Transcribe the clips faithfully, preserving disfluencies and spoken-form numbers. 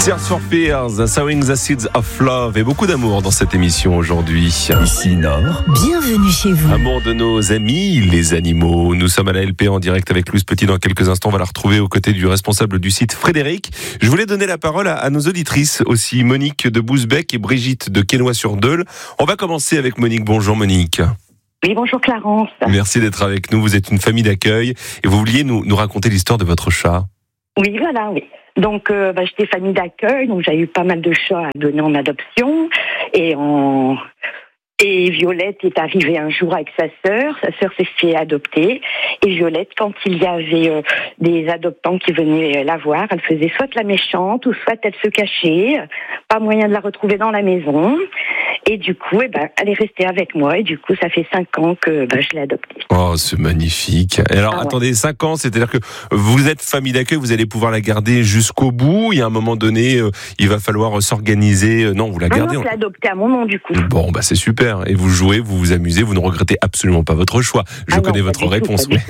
Tears for Fears, Sowing the Seeds of Love et beaucoup d'amour dans cette émission aujourd'hui. Ici Nord. Bienvenue chez vous. Amour de nos amis, les animaux. Nous sommes à la L P A en direct avec Louise Petit. Dans quelques instants, on va la retrouver aux côtés du responsable du site, Frédéric. Je voulais donner la parole à, à nos auditrices aussi, Monique de Bousbec et Brigitte de Quesnoy-sur-Deûle. On va commencer avec Monique. Bonjour Monique. Oui, bonjour Clarence. Merci d'être avec nous. Vous êtes une famille d'accueil et vous vouliez nous, nous raconter l'histoire de votre chat. Oui, voilà, oui. Donc, euh, bah, j'étais famille d'accueil, donc j'ai eu pas mal de chats à donner en adoption. Et, en... et Violette est arrivée un jour avec sa sœur. Sa sœur s'est fait adopter. Et Violette, quand il y avait euh, des adoptants qui venaient la voir, elle faisait soit la méchante ou soit elle se cachait. Pas moyen de la retrouver dans la maison. Et du coup, eh ben, elle est restée avec moi. Et du coup, ça fait cinq ans que ben, je l'ai adoptée. Oh, c'est magnifique. Et alors, ah, attendez, ouais. cinq ans, c'est-à-dire que vous êtes famille d'accueil, vous allez pouvoir la garder jusqu'au bout. Il y a un moment donné, euh, il va falloir s'organiser. Non, vous la ah gardez. Non, je l'ai adoptée à mon nom, du coup. Bon, bah c'est super. Et vous jouez, vous vous amusez, vous ne regrettez absolument pas votre choix. Je ah connais non, votre réponse. Tout, mais...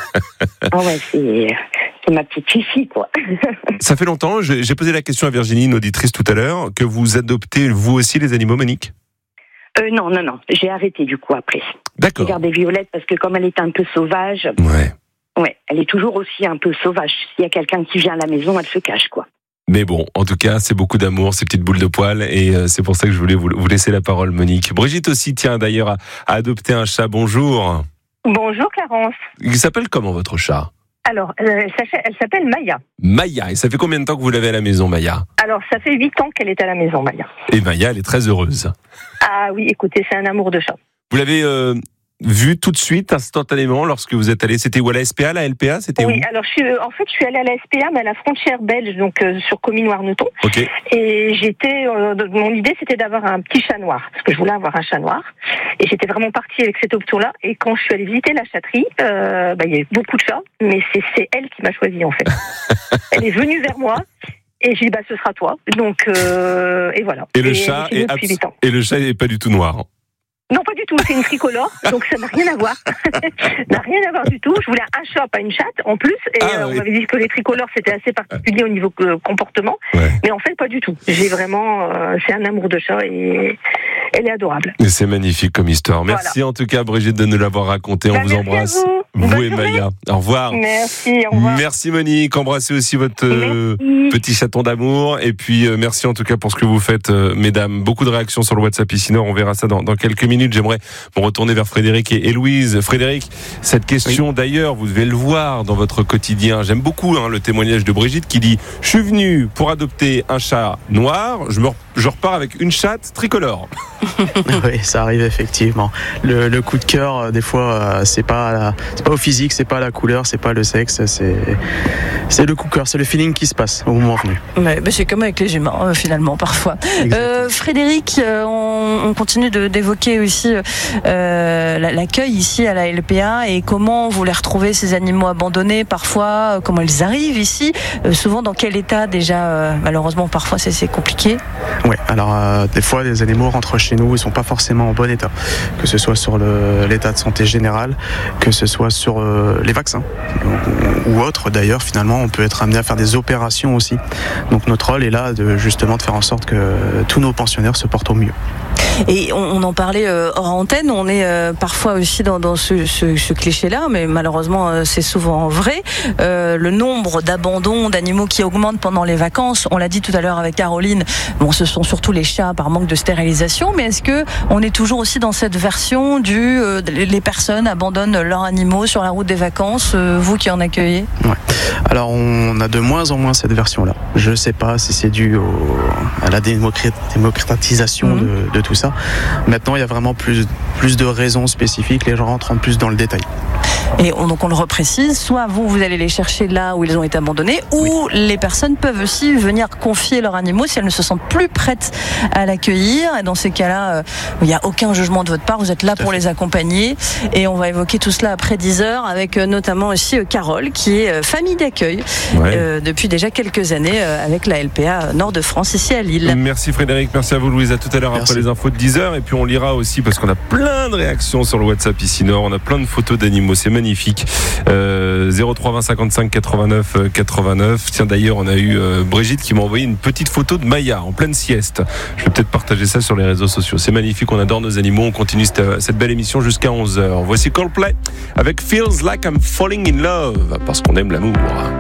ah ouais, c'est... c'est ma petite fille, quoi. Ça fait longtemps, j'ai posé la question à Virginie, une auditrice tout à l'heure, que vous adoptez vous aussi les animaux, Monique ? Euh, non, non, non. J'ai arrêté du coup après. D'accord. J'ai gardé Violette parce que comme elle est un peu sauvage, ouais. Ouais, elle est toujours aussi un peu sauvage. S'il y a quelqu'un qui vient à la maison, elle se cache, quoi. Mais bon, en tout cas, c'est beaucoup d'amour, ces petites boules de poils, et c'est pour ça que je voulais vous, vous laisser la parole, Monique. Brigitte aussi tient d'ailleurs à, à adopter un chat. Bonjour. Bonjour Clarence. Il s'appelle comment votre chat ? Alors, euh, elle s'appelle Maya. Maya. Et ça fait combien de temps que vous l'avez à la maison, Maya ? Alors, ça fait huit ans qu'elle est à la maison, Maya. Et Maya, elle est très heureuse. Ah oui, écoutez, c'est un amour de chat. Vous l'avez euh, vue tout de suite, instantanément, lorsque vous êtes allé. C'était où, à la S P A, la L P A ? C'était Oui, où ? alors je suis, en fait, je suis allée à la S P A, mais à la frontière belge, donc euh, sur Comines-Warneton. Ok. Et j'étais, euh, mon idée, c'était d'avoir un petit chat noir, parce que je voulais avoir un chat noir. Et j'étais vraiment partie avec cette option-là. Et quand je suis allée visiter la chatterie, euh, bah, il y a eu beaucoup de chats, mais c'est, c'est elle qui m'a choisie, en fait. Elle est venue vers moi. Et j'ai dit, bah, ce sera toi. Donc, euh, et voilà. Et le et, chat est abs- huit ans. Et le chat n'est pas du tout noir. Non, pas du tout, c'est une tricolore, donc ça n'a rien à voir. n'a rien à voir du tout. Je voulais un chat, pas une chatte, en plus. Et ah, euh, oui. on m'avait dit que les tricolores, c'était assez particulier au niveau euh, comportement. Ouais. Mais en fait, pas du tout. J'ai vraiment... Euh, c'est un amour de chat et elle est adorable. Et c'est magnifique comme histoire. Merci voilà. En tout cas, Brigitte, de nous l'avoir raconté. Bah, on vous embrasse. Vous, vous et Maya. Au revoir. Merci, au revoir. Merci Monique. Embrassez aussi votre euh, petit chaton d'amour. Et puis, euh, merci en tout cas pour ce que vous faites, euh, mesdames. Beaucoup de réactions sur le WhatsApp ici Nord. On verra ça dans, dans quelques minutes. J'aimerais me retourner vers Frédéric et, et Louise. Frédéric, cette question oui. D'ailleurs, vous devez le voir dans votre quotidien. J'aime beaucoup hein, le témoignage de Brigitte qui dit « Je suis venue pour adopter un chat noir. Je, me, je repars avec une chatte tricolore. » Oui, ça arrive effectivement. Le, le coup de cœur, euh, des fois, euh, c'est pas, c'est pas au physique, c'est pas la couleur, c'est pas le sexe, c'est, c'est le coup de cœur, c'est le feeling qui se passe au moment venu. Ouais, bah c'est comme avec les humains, euh, finalement, parfois. Euh, Frédéric, euh, on, on continue de, d'évoquer aussi euh, l'accueil ici à la L P A et comment vous les retrouvez, ces animaux abandonnés, parfois, euh, comment ils arrivent ici, euh, souvent dans quel état déjà, euh, malheureusement, parfois c'est, c'est compliqué. Oui, alors euh, des fois, les animaux rentrent chez nous, ils sont pas forcément en bon état, que ce soit sur le, l'état de santé général, que ce soit sur euh, les vaccins ou, ou autres. D'ailleurs, finalement, on peut être amené à faire des opérations aussi. Donc notre rôle est là de justement de faire en sorte que tous nos pensionnaires se portent au mieux. Et on, on en parlait euh, hors antenne, on est euh, parfois aussi dans, dans ce, ce, ce cliché-là, mais malheureusement euh, c'est souvent vrai. Euh, le nombre d'abandons d'animaux qui augmente pendant les vacances, on l'a dit tout à l'heure avec Caroline, bon, ce sont surtout les chats par manque de stérilisation, mais est-ce que on est toujours aussi dans cette version du euh, les personnes abandonnent leurs animaux sur la route des vacances, euh, vous qui en accueillez ? Ouais. Alors on a de moins en moins cette version-là. Je ne sais pas si c'est dû au, à la démocratisation mmh. de, de tout ça. Maintenant, il y a vraiment plus, plus de raisons spécifiques. Les gens rentrent en plus dans le détail. Et on, donc on le reprécise, soit vous, vous allez les chercher là où ils ont été abandonnés, ou oui. les personnes peuvent aussi venir confier leurs animaux si elles ne se sentent plus prêtes à l'accueillir. Et dans ces cas-là, euh, il n'y a aucun jugement de votre part, vous êtes là pour les accompagner. Et on va évoquer tout cela après dix heures avec euh, notamment aussi euh, Carole, qui est euh, famille d'accueil ouais. euh, depuis déjà quelques années euh, avec la L P A Nord de France, ici à Lille. Merci Frédéric, merci à vous Louise, à tout à l'heure merci. Après les infos de dix heures. Et puis on lira aussi, parce qu'on a plein de réactions sur le WhatsApp ici Nord, on a plein de photos d'animaux c'est magnifique. Euh, zéro trois vingt cinquante-cinq quatre-vingt-neuf quatre-vingt-neuf. Tiens, d'ailleurs, on a eu euh, Brigitte qui m'a envoyé une petite photo de Maya en pleine sieste. Je vais peut-être partager ça sur les réseaux sociaux. C'est magnifique, on adore nos animaux. On continue cette, cette belle émission jusqu'à onze heures. Voici Coldplay avec Feels Like I'm Falling in Love, parce qu'on aime l'amour.